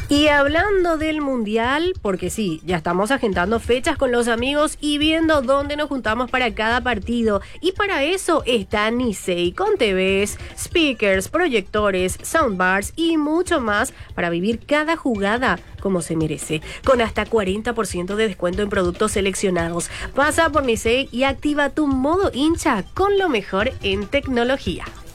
Y hablando del Mundial, porque sí, ya estamos agendando fechas con los amigos y viendo dónde nos juntamos para cada partido. Y para eso está Nisei, con TVs, speakers, proyectores, soundbars y mucho más para vivir cada jugada como se merece, con hasta 40% de descuento en productos seleccionados. Pasa por Nisei y activa tu modo hincha con lo mejor en tecnología.